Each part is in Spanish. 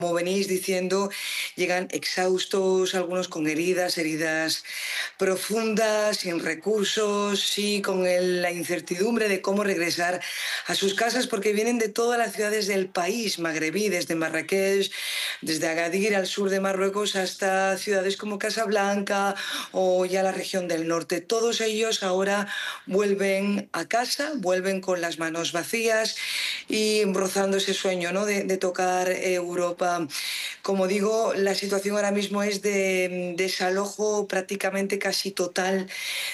Como venís diciendo, llegan exhaustos, algunos con heridas profundas, sin recursos y con la incertidumbre de cómo regresar a sus casas porque vienen de todas las ciudades del país magrebí, desde Marrakech, desde Agadir al sur de Marruecos hasta ciudades como Casablanca o ya la región del norte. Todos ellos ahora vuelven a casa, vuelven con las manos vacías y rozando ese sueño, ¿no?, de tocar Europa. Como digo, la situación ahora mismo es de desalojo prácticamente casi total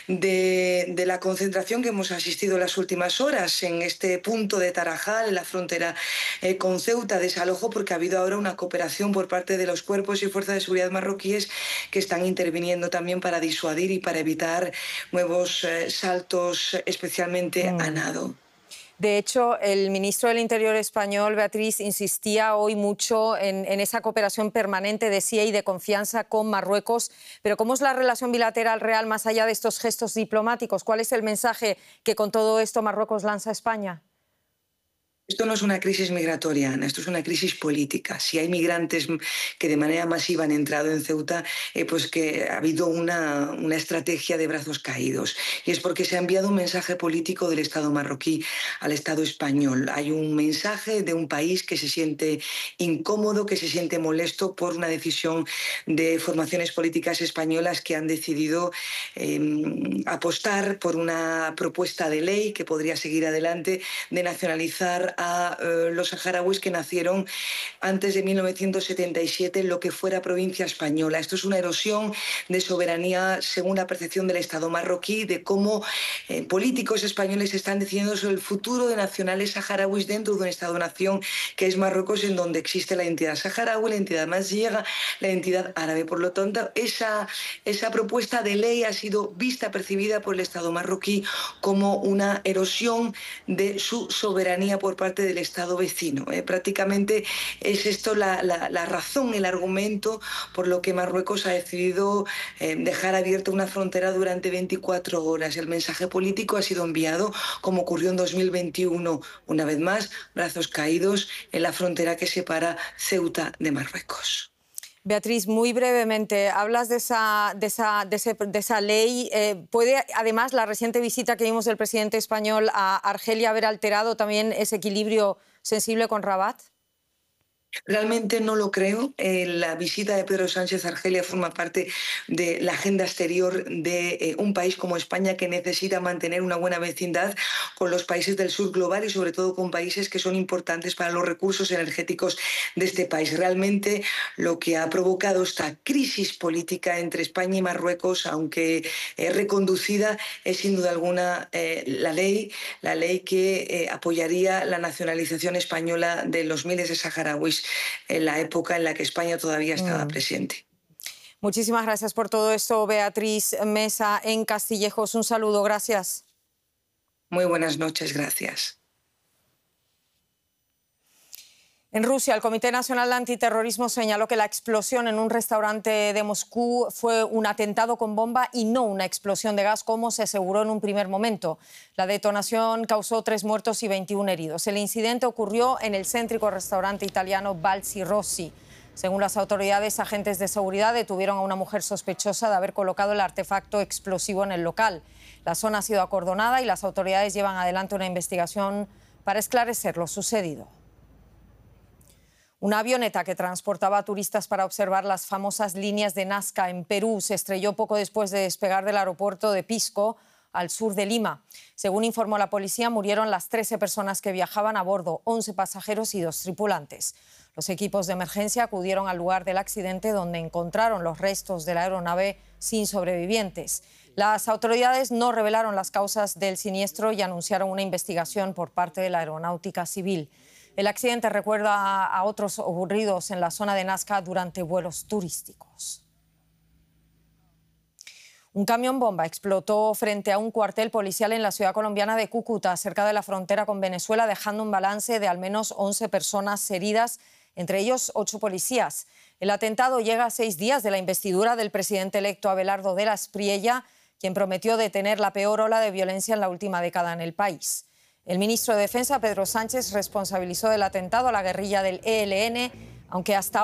de la concentración que hemos asistido en las últimas horas en este punto de Tarajal, en la frontera con Ceuta. Desalojo porque ha habido ahora una cooperación por parte de los cuerpos y fuerzas de seguridad marroquíes que están interviniendo también para disuadir y para evitar nuevos saltos, especialmente a nado. De hecho, el ministro del Interior español, Beatriz, insistía hoy mucho en esa cooperación permanente, decía, y de confianza con Marruecos. Pero ¿cómo es la relación bilateral real más allá de estos gestos diplomáticos? ¿Cuál es el mensaje que con todo esto Marruecos lanza a España? Esto no es una crisis migratoria, Ana, esto es una crisis política. Si hay migrantes que de manera masiva han entrado en Ceuta, pues que ha habido una estrategia de brazos caídos. Y es porque se ha enviado un mensaje político del Estado marroquí al Estado español. Hay un mensaje de un país que se siente incómodo, que se siente molesto por una decisión de formaciones políticas españolas que han decidido apostar por una propuesta de ley que podría seguir adelante de nacionalizar a los saharauis que nacieron antes de 1977 en lo que fuera provincia española. Esto es una erosión de soberanía según la percepción del Estado marroquí, de cómo políticos españoles están decidiendo sobre el futuro de nacionales saharauis dentro de un Estado-nación que es Marruecos, en donde existe la entidad saharaui, la entidad mansiega, la entidad árabe. Por lo tanto, esa propuesta de ley ha sido vista, percibida por el Estado marroquí como una erosión de su soberanía por parte del Estado vecino. Prácticamente es esto la razón, el argumento por lo que Marruecos ha decidido dejar abierta una frontera durante 24 horas. El mensaje político ha sido enviado, como ocurrió en 2021, una vez más, brazos caídos en la frontera que separa Ceuta de Marruecos. Beatriz, muy brevemente, hablas de esa ley. ¿Puede, además, la reciente visita que vimos del presidente español a Argelia haber alterado también ese equilibrio sensible con Rabat? Realmente no lo creo. La visita de Pedro Sánchez a Argelia forma parte de la agenda exterior de un país como España, que necesita mantener una buena vecindad con los países del sur global y sobre todo con países que son importantes para los recursos energéticos de este país. Realmente lo que ha provocado esta crisis política entre España y Marruecos, aunque reconducida, es sin duda alguna la ley que apoyaría la nacionalización española de los miles de saharauis en la época en la que España todavía estaba presente. Muchísimas gracias por todo esto, Beatriz Mesa, en Castillejos. Un saludo, gracias. Muy buenas noches, gracias. En Rusia, el Comité Nacional de Antiterrorismo señaló que la explosión en un restaurante de Moscú fue un atentado con bomba y no una explosión de gas, como se aseguró en un primer momento. La detonación causó 3 muertos y 21 heridos. El incidente ocurrió en el céntrico restaurante italiano Balzi Rossi. Según las autoridades, agentes de seguridad detuvieron a una mujer sospechosa de haber colocado el artefacto explosivo en el local. La zona ha sido acordonada y las autoridades llevan adelante una investigación para esclarecer lo sucedido. Una avioneta que transportaba a turistas para observar las famosas líneas de Nazca en Perú se estrelló poco después de despegar del aeropuerto de Pisco, al sur de Lima. Según informó la policía, murieron las 13 personas que viajaban a bordo, 11 pasajeros y 2 tripulantes. Los equipos de emergencia acudieron al lugar del accidente, donde encontraron los restos de la aeronave sin sobrevivientes. Las autoridades no revelaron las causas del siniestro y anunciaron una investigación por parte de la Aeronáutica Civil. El accidente recuerda a otros ocurridos en la zona de Nazca durante vuelos turísticos. Un camión bomba explotó frente a un cuartel policial en la ciudad colombiana de Cúcuta, cerca de la frontera con Venezuela, dejando un balance de al menos 11 personas heridas, entre ellos 8 policías. El atentado llega a 6 días de la investidura del presidente electo Abelardo de la Espriella, quien prometió detener la peor ola de violencia en la última década en el país. El ministro de Defensa, Pedro Sánchez, responsabilizó del atentado a la guerrilla del ELN, aunque hasta